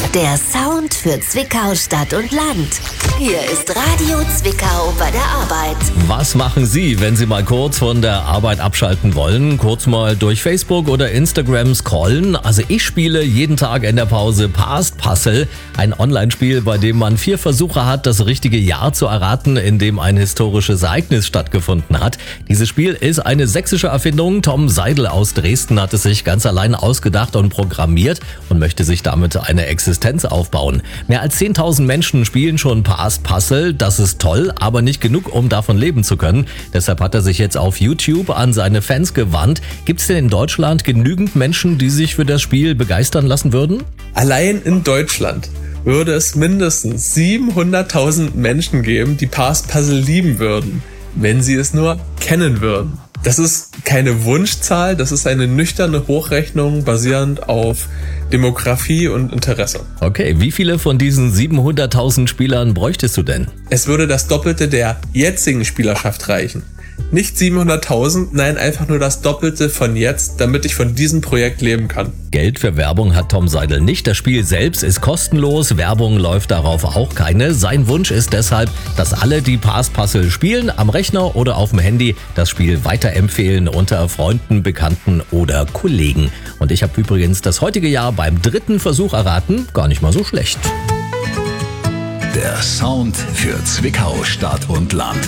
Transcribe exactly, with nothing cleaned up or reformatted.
Der Sound für Zwickau, Stadt und Land. Hier ist Radio Zwickau bei der Arbeit. Was machen Sie, wenn Sie mal kurz von der Arbeit abschalten wollen? Kurz mal durch Facebook oder Instagram scrollen? Also ich spiele jeden Tag in der Pause Past Puzzle, ein Online-Spiel, bei dem man vier Versuche hat, das richtige Jahr zu erraten, in dem ein historisches Ereignis stattgefunden hat. Dieses Spiel ist eine sächsische Erfindung. Tom Seidel aus Dresden hat es sich ganz allein ausgedacht und programmiert und möchte sich damit eine Existenz aufbauen. Mehr als zehntausend Menschen spielen schon Past Puzzle. Das ist toll, aber nicht genug, um davon leben zu können. Deshalb hat er sich jetzt auf YouTube an seine Fans gewandt. Gibt es denn in Deutschland genügend Menschen, die sich für das Spiel begeistern lassen würden? Allein in Deutschland würde es mindestens siebenhunderttausend Menschen geben, die Past Puzzle lieben würden, wenn sie es nur kennen würden. Das ist keine Wunschzahl, das ist eine nüchterne Hochrechnung basierend auf Demografie und Interesse. Okay, wie viele von diesen siebenhunderttausend Spielern bräuchtest du denn? Es würde das Doppelte der jetzigen Spielerschaft reichen. Nicht siebenhunderttausend, nein, einfach nur das Doppelte von jetzt, damit ich von diesem Projekt leben kann. Geld für Werbung hat Tom Seidel nicht. Das Spiel selbst ist kostenlos. Werbung läuft darauf auch keine. Sein Wunsch ist deshalb, dass alle, die Past Puzzle spielen, am Rechner oder auf dem Handy das Spiel weiterempfehlen unter Freunden, Bekannten oder Kollegen. Und ich habe übrigens das heutige Jahr beim dritten Versuch erraten. Gar nicht mal so schlecht. Der Sound für Zwickau, Stadt und Land.